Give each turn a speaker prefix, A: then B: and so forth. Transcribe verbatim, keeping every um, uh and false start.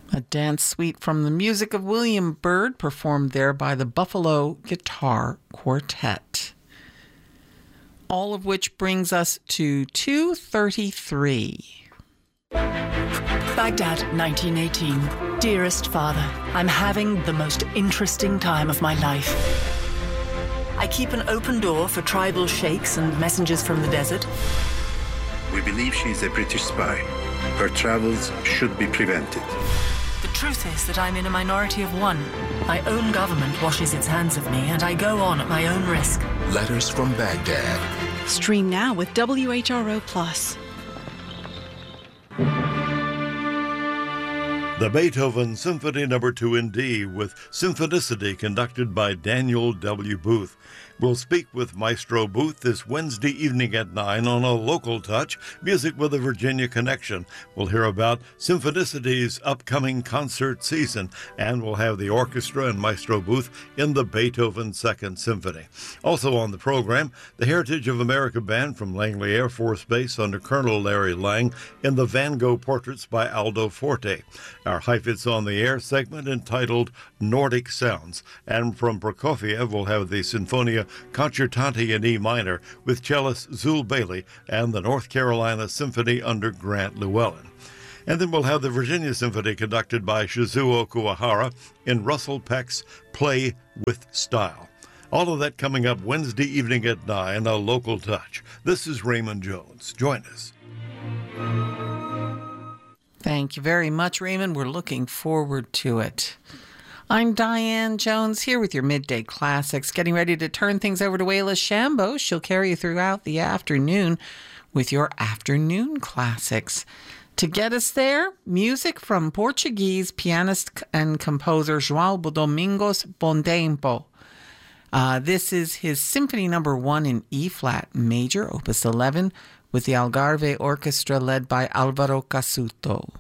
A: A dance suite from the music of William Byrd, performed there by the Buffalo Guitar Quartet. All of which brings us to two thirty-three.
B: Baghdad, nineteen eighteen. Dearest Father, I'm having the most interesting time of my life. I keep an open door for tribal sheikhs and messengers from the desert.
C: We believe she's a British spy. Her travels should be prevented.
B: The truth is that I'm in a minority of one. My own government washes its hands of me, and I go on at my own risk.
D: Letters from Baghdad.
E: Stream now with W H R O Plus.
F: The Beethoven Symphony Number two in D with Symphonicity, conducted by Daniel W. Booth. We'll speak with Maestro Booth this Wednesday evening at nine on A Local Touch, Music with a Virginia Connection. We'll hear about Symphonicity upcoming concert season, and we'll have the orchestra and Maestro Booth in the Beethoven Second Symphony. Also on the program, the Heritage of America Band from Langley Air Force Base under Colonel Larry Lang in the Van Gogh Portraits by Aldo Forte. Our Heifetz on the Air segment entitled Nordic Sounds. And from Prokofiev, we'll have the Sinfonia Concertante in E minor with cellist Zul Bailey and the North Carolina Symphony under Grant Llewellyn. And then we'll have the Virginia Symphony conducted by Shizuo Kuwahara in Russell Peck's Play with Style. All of that coming up Wednesday evening at nine, A Local Touch. This is Raymond Jones. Join us.
A: Thank you very much, Raymond. We're looking forward to it. I'm Diane Jones here with your Midday Classics, getting ready to turn things over to Wayla Shambo. She'll carry you throughout the afternoon with your afternoon classics. To get us there, music from Portuguese pianist and composer João Domingos Bondempo. Uh, this is his Symphony Number One in E-flat major, Opus eleven, with the Algarve Orchestra led by Alvaro Casuto.